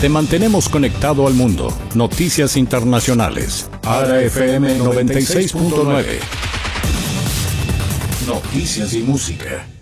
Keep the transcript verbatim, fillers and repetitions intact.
Te mantenemos conectado al mundo. Noticias internacionales. Ara F M noventa y seis punto nueve. Noticias y música.